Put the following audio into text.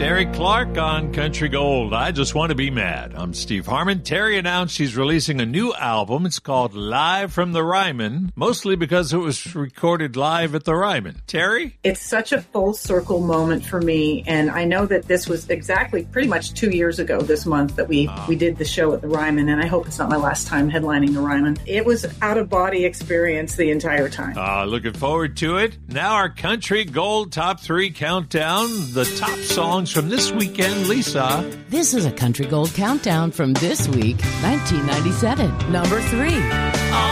Terry Clark on Country Gold. I Just Want to Be Mad. I'm Steve Harmon. Terry announced she's releasing a new album. It's called Live from the Ryman, mostly because it was recorded live at the Ryman. Terry? It's such a full circle moment for me, and I know that this was exactly pretty much 2 years ago this month that we did the show at the Ryman, and I hope it's not my last time headlining the Ryman. It was out-of-body experience the entire time. Looking forward to it. Now our Country Gold Top 3 Countdown, the top songs from this weekend. Lisa. This is a Country Gold Countdown from this week, 1997. Number 3.